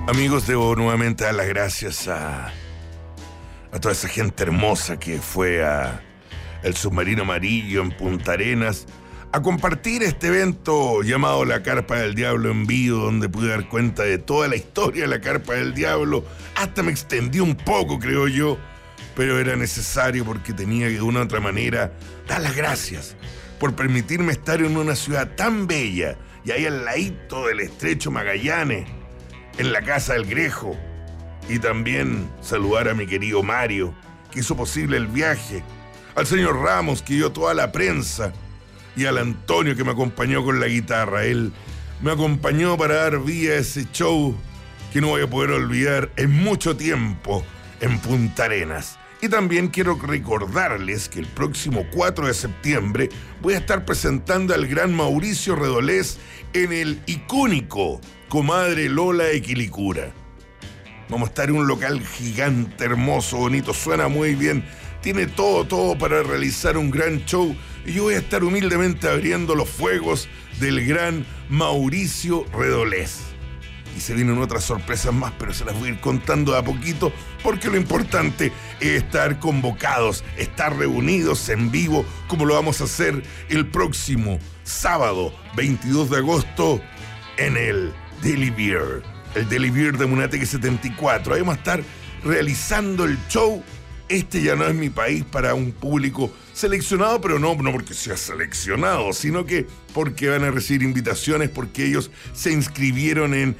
Amigos, debo nuevamente dar las gracias a toda esa gente hermosa que fue a el Submarino Amarillo en Punta Arenas a compartir este evento llamado La Carpa del Diablo en vivo, donde pude dar cuenta de toda la historia de La Carpa del Diablo. Hasta me extendí un poco, creo yo, pero era necesario porque tenía que de una u otra manera dar las gracias por permitirme estar en una ciudad tan bella y ahí al ladito del Estrecho Magallanes, en la Casa del Grejo, y también saludar a mi querido Mario, que hizo posible el viaje, al señor Ramos, que dio toda la prensa, y al Antonio, que me acompañó con la guitarra. Él me acompañó para dar vida a ese show que no voy a poder olvidar en mucho tiempo en Punta Arenas. Y también quiero recordarles que el próximo 4 de septiembre voy a estar presentando al gran Mauricio Redolés en el icónico Comadre Lola de Quilicura. Vamos a estar en un local gigante, hermoso, bonito, suena muy bien, tiene todo para realizar un gran show, y yo voy a estar humildemente abriendo los fuegos del gran Mauricio Redolés. Y se vienen otras sorpresas más, pero se las voy a ir contando de a poquito, porque lo importante es estar convocados, estar reunidos en vivo, como lo vamos a hacer el próximo sábado, 22 de agosto, en el Deli Beer. El Deli Beer de Munateque 74. Ahí vamos a estar realizando el show. Este ya no es mi país, para un público seleccionado, pero no porque sea seleccionado, sino que porque van a recibir invitaciones, porque ellos se inscribieron en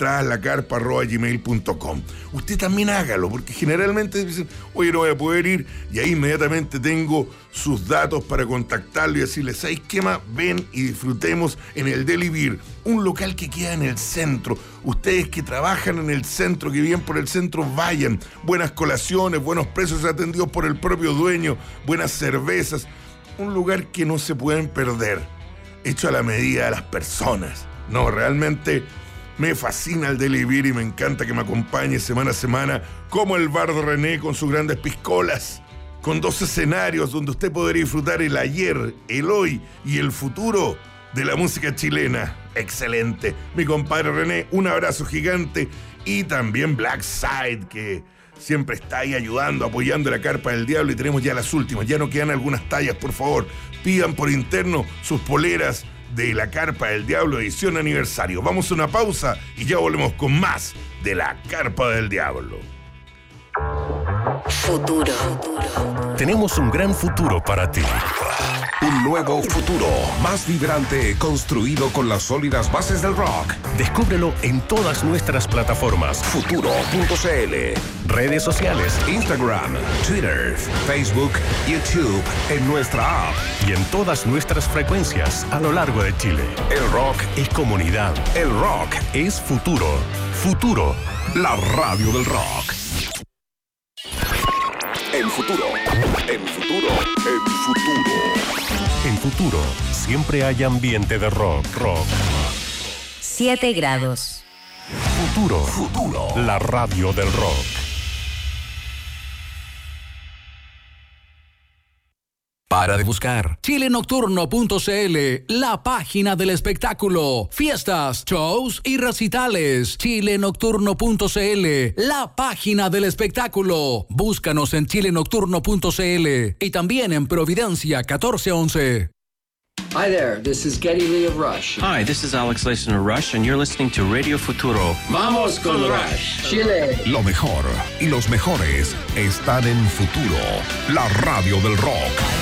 entradaslacarpa@gmail.com. Usted también hágalo, porque generalmente dicen, oye, no voy a poder ir, y ahí inmediatamente tengo sus datos para contactarlo y decirles, ¿sabéis qué más? Ven y disfrutemos en el Deli Beer, un local que queda en el centro. Ustedes que trabajan en el centro, que viven por el centro, vayan. Buenas colaciones, buenos precios atendidos por el propio dueño, buenas cervezas. Un lugar que no se pueden perder, hecho a la medida de las personas. No, realmente me fascina el Deli Beer y me encanta que me acompañe semana a semana, como el Bar de René con sus grandes piscolas, con 2 escenarios donde usted podrá disfrutar el ayer, el hoy y el futuro de la música chilena. Excelente. Mi compadre René, un abrazo gigante. Y también Black Side, que siempre está ahí ayudando, apoyando la Carpa del Diablo, y tenemos ya las últimas. Ya no quedan algunas tallas, por favor. Pidan por interno sus poleras de la Carpa del Diablo edición aniversario. Vamos a una pausa y ya volvemos con más de la Carpa del Diablo. Futuro. Tenemos un gran futuro para ti. Un nuevo futuro, más vibrante, construido con las sólidas bases del rock. Descúbrelo en todas nuestras plataformas. Futuro.cl. Redes sociales. Instagram, Twitter, Facebook, YouTube, en nuestra app. Y en todas nuestras frecuencias a lo largo de Chile. El rock Es comunidad. El rock Es futuro. Futuro. La radio del rock. En futuro. En futuro. En futuro. En futuro, siempre hay ambiente de rock. 7 grados. Futuro. La radio del rock. Para de buscar. Chilenocturno.cl, la página del espectáculo. Fiestas, shows y recitales. Chilenocturno.cl, la página del espectáculo. Búscanos en chilenocturno.cl y también en Providencia 1411. Hi there, this is Geddy Lee of Rush. Hi, this is Alex Lacen of Rush, and you're listening to Radio Futuro. Vamos con Rush, Chile. Lo mejor y los mejores están en Futuro, la radio del rock.